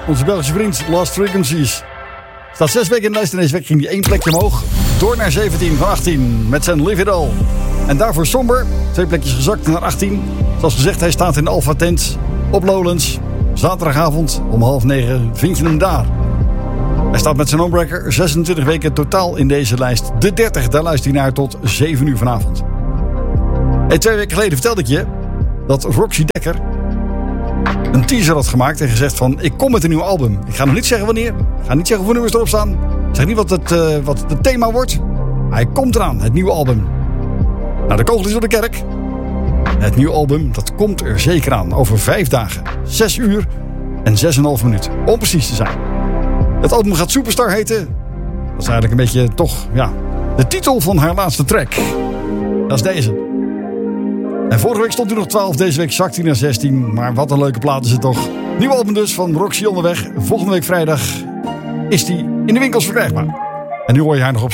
Onze Belgische vriend Lost Frequencies. Staat 6 weken in de lijst en deze week ging hij 1 plekje omhoog. Door naar 17 van 18 met zijn Live It All. En daarvoor Somber, 2 plekjes gezakt naar 18. Zoals gezegd, hij staat in de Alpha Tent op Lowlands. Zaterdagavond om 8:30 vind je hem daar. Hij staat met zijn Homebreaker 26 weken totaal in deze lijst. De 30, daar luistert hij naar tot 7 uur vanavond. Hey, 2 weken geleden vertelde ik je dat Roxy Dekker een teaser had gemaakt en gezegd van ik kom met een nieuw album. Ik ga nog niet zeggen wanneer. Ik ga niet zeggen hoeveel nummers erop staan. Ik zeg niet wat het thema wordt. Hij komt eraan, het nieuwe album. Nou, de kogel is op de kerk. Het nieuwe album, dat komt er zeker aan. Over 5 dagen, 6 uur en 6,5 minuten. Om precies te zijn. Het album gaat Superstar heten. Dat is eigenlijk een beetje toch, ja, de titel van haar laatste track. Dat is deze. En vorige week stond hij nog 12, deze week zakt hij naar 16. Maar wat een leuke plaat is het toch. Nieuw album dus van Roxy onderweg. Volgende week vrijdag is die in de winkels verkrijgbaar. En nu hoor je haar nog op